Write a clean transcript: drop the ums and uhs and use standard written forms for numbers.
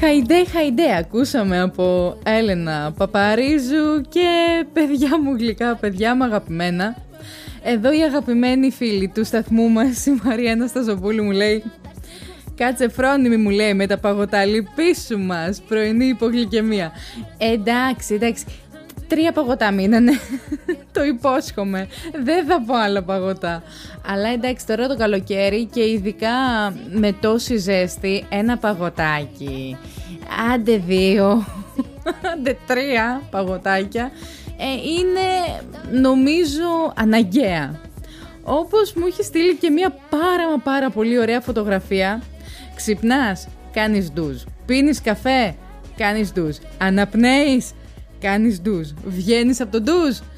Χαϊντέ ακούσαμε από Έλενα Παπαρίζου και παιδιά μου γλυκά, παιδιά μου αγαπημένα. Εδώ η αγαπημένη φίλη του σταθμού μας, η Μαρία Αναστασοπούλου, μου λέει: κάτσε φρόνιμη, μου λέει, με τα παγωτά, λυπήσου μας, πρωινή υπογλυκαιμία. Εντάξει, 3 παγωτά μείνανε. Το υπόσχομαι. Δεν θα πω άλλα παγωτά. Αλλά εντάξει, τώρα το καλοκαίρι και ειδικά με τόση ζέστη, ένα παγωτάκι, άντε 2, άντε 3 παγωτάκια, είναι νομίζω αναγκαία. Όπως μου έχει στείλει και μια πάρα πολύ ωραία φωτογραφία. Ξυπνάς, κάνεις ντουζ. Πίνεις καφέ, κάνεις ντουζ. Αναπνέεις, κάνεις ντουζ. Βγαίνεις από το ντουζ,